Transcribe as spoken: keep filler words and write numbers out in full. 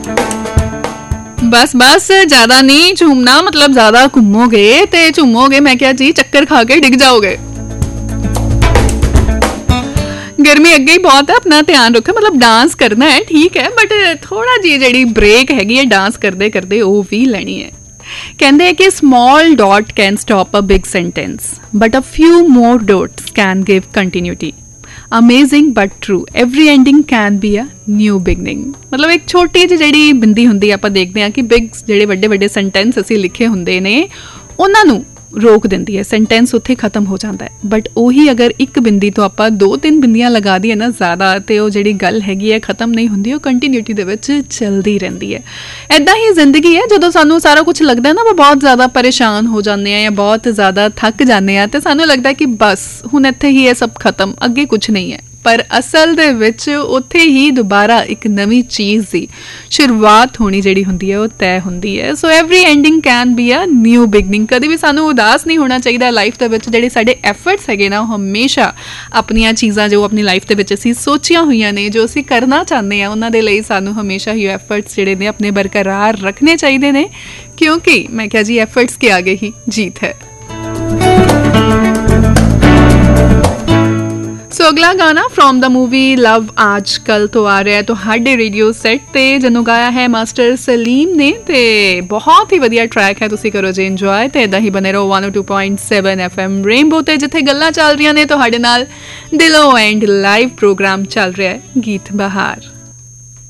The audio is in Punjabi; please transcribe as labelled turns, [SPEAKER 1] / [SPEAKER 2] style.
[SPEAKER 1] बस बस ज्यादा नहीं झूमना, मतलब ज्यादा घूमोगे ते झूमोगे मैं क्या जी चक्कर खा के डिग जाओगे। गर्मी अगे ही बहुत है, अपना ध्यान रखो। मतलब डांस करना है ठीक है, बट थोड़ा जी जी ब्रेक हैगी है डांस करते करते वो भी लेनी है। कहते हैं कि small dot can stop a big sentence but a few more dots can give continuity. Amazing but true, every ending can be a new beginning. मतलब एक छोटी जी जी बिंदी होंदी है, आपां देखते हैं कि बिग ਜਿਹੜੇ ਵੱਡੇ ਵੱਡੇ ਸੈਂਟੈਂਸ ਅਸੀਂ ਲਿਖੇ ਹੁੰਦੇ ਨੇ ਉਹਨਾਂ ਨੂੰ ਰੋਕ ਦਿੰਦੀ ਹੈ, ਸੈਂਟੈਂਸ ਉੱਥੇ ਖਤਮ ਹੋ ਜਾਂਦਾ ਹੈ। ਬਟ ਉਹੀ ਅਗਰ ਇੱਕ ਬਿੰਦੀ ਤੋਂ ਆਪਾਂ ਦੋ ਤਿੰਨ ਬਿੰਦੀਆਂ ਲਗਾ ਦਈਏ ਨਾ ਜ਼ਿਆਦਾ, ਤੇ ਉਹ ਜਿਹੜੀ ਗੱਲ ਹੈਗੀ ਹੈ ਖਤਮ ਨਹੀਂ ਹੁੰਦੀ, ਉਹ ਕੰਟੀਨਿਊਟੀ ਦੇ ਵਿੱਚ ਚੱਲਦੀ ਰਹਿੰਦੀ ਹੈ। ਇੱਦਾਂ ਹੀ ਜ਼ਿੰਦਗੀ ਹੈ, ਜਦੋਂ ਸਾਨੂੰ ਸਾਰਾ ਕੁਝ ਲੱਗਦਾ ਨਾ ਆਪਾਂ ਬਹੁਤ ਜ਼ਿਆਦਾ ਪਰੇਸ਼ਾਨ ਹੋ ਜਾਂਦੇ ਹਾਂ ਜਾਂ ਬਹੁਤ ਜ਼ਿਆਦਾ ਥੱਕ ਜਾਂਦੇ ਹਾਂ, ਤੇ ਸਾਨੂੰ ਲੱਗਦਾ ਕਿ ਬਸ ਹੁਣ ਇੱਥੇ ਹੀ ਇਹ ਸਭ ਖਤਮ, ਅੱਗੇ ਕੁਝ ਨਹੀਂ ਹੈ। ਪਰ ਅਸਲ ਦੇ ਵਿੱਚ ਉੱਥੇ ਹੀ ਦੁਬਾਰਾ ਇੱਕ ਨਵੀਂ ਚੀਜ਼ ਦੀ ਸ਼ੁਰੂਆਤ ਹੋਣੀ ਜਿਹੜੀ ਹੁੰਦੀ ਹੈ ਉਹ ਤੈਅ ਹੁੰਦੀ ਹੈ। ਸੋ every ending can be a new beginning. ਕਦੇ ਵੀ ਸਾਨੂੰ ਉਦਾਸ ਨਹੀਂ ਹੋਣਾ ਚਾਹੀਦਾ ਲਾਈਫ ਦੇ ਵਿੱਚ। ਜਿਹੜੇ ਸਾਡੇ ਐਫਰਟਸ ਹੈਗੇ ਨਾ, ਉਹ ਹਮੇਸ਼ਾ ਆਪਣੀਆਂ ਚੀਜ਼ਾਂ ਜੋ ਆਪਣੀ ਲਾਈਫ ਦੇ ਵਿੱਚ ਅਸੀਂ ਸੋਚੀਆਂ ਹੋਈਆਂ ਨੇ, ਜੋ ਅਸੀਂ ਕਰਨਾ ਚਾਹੁੰਦੇ ਹਾਂ, ਉਹਨਾਂ ਦੇ ਲਈ ਸਾਨੂੰ ਹਮੇਸ਼ਾ ਹੀ ਐਫਰਟਸ ਜਿਹੜੇ ਨੇ ਆਪਣੇ ਬਰਕਰਾਰ ਰੱਖਣੇ ਚਾਹੀਦੇ ਨੇ, ਕਿਉਂਕਿ ਮੈਂ ਕਿਹਾ ਜੀ ਐਫਰਟਸ ਕੇ ਆਗੇ ਹੀ ਜੀਤ ਹੈ। ਸੋ ਅਗਲਾ ਗਾਣਾ ਫਰੋਮ ਦਾ ਮੂਵੀ ਲਵ ਅੱਜ ਕੱਲ ਤੋਂ ਆ ਰਿਹਾ ਹੈ ਤੁਹਾਡੇ ਰੇਡੀਓ ਸੈੱਟ ਤੇ, ਜਿਹਨੂੰ ਗਾਇਆ ਹੈ ਮਾਸਟਰ ਸਲੀਮ ਨੇ, ਤੇ ਬਹੁਤ ਹੀ ਵਧੀਆ ਟਰੈਕ ਹੈ। ਤੁਸੀਂ ਕਰੋ ਜੀ ਇੰਜੋਏ, ਤੇ ਇਦਾਂ ਹੀ ਬਨੇ ਰਹੋ one oh two point seven F M rainbow ਤੇ, ਜਿੱਥੇ ਗੱਲਾਂ ਚੱਲ ਰਹੀਆਂ ਨੇ ਤੁਹਾਡੇ ਨਾਲ ਦਿਲੋਂ ਐਂਡ ਲਾਈਵ ਪ੍ਰੋਗਰਾਮ ਚੱਲ ਰਿਹਾ ਹੈ ਗੀਤ ਬਹਾਰ।